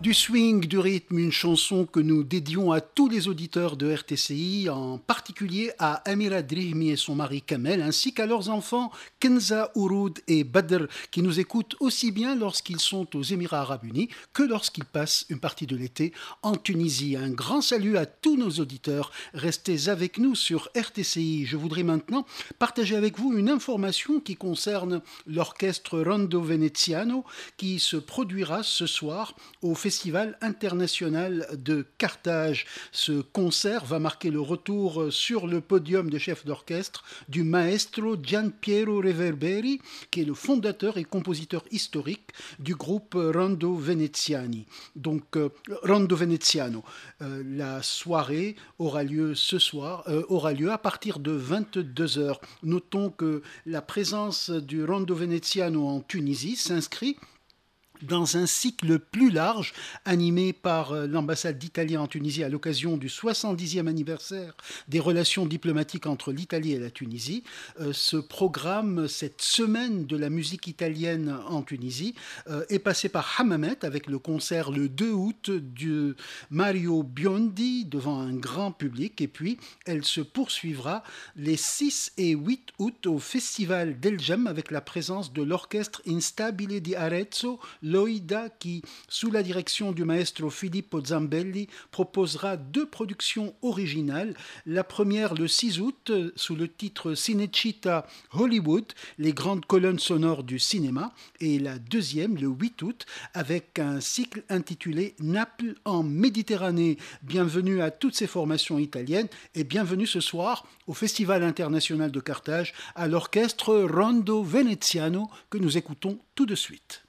Du swing, du rythme, une chanson que nous dédions à tous les auditeurs de RTCI, en particulier à Amira Drihmi et son mari Kamel, ainsi qu'à leurs enfants Kenza, Ouroud et Badr, qui nous écoutent aussi bien lorsqu'ils sont aux Émirats Arabes Unis que lorsqu'ils passent une partie de l'été en Tunisie. Un grand salut à tous nos auditeurs. Restez avec nous sur RTCI. Je voudrais maintenant partager avec vous une information qui concerne l'orchestre Rondo Veneziano qui se produira ce soir au Festival international de Carthage. Ce concert va marquer le retour sur le podium de chef d'orchestre du maestro Gian Piero Reverberi, qui est le fondateur et compositeur historique du groupe Rondo Veneziani. Rondo Veneziano. La soirée aura lieu ce soir, aura lieu à partir de 22 heures. Notons que la présence du Rondo Veneziano en Tunisie s'inscrit dans un cycle plus large animé par l'ambassade d'Italie en Tunisie à l'occasion du 70e anniversaire des relations diplomatiques entre l'Italie et la Tunisie. Ce programme, cette semaine de la musique italienne en Tunisie, est passé par Hammamet avec le concert le 2 août de Mario Biondi devant un grand public, et puis elle se poursuivra les 6 et 8 août au Festival d'El Jem avec la présence de l'orchestre Instabile di Arezzo Loïda qui, sous la direction du maestro Filippo Zambelli, proposera 2 productions originales. La première le 6 août sous le titre Cinecittà Hollywood, les grandes colonnes sonores du cinéma, et la deuxième le 8 août avec un cycle intitulé Naples en Méditerranée. Bienvenue à toutes ces formations italiennes et bienvenue ce soir au Festival international de Carthage à l'orchestre Rondo Veneziano que nous écoutons tout de suite.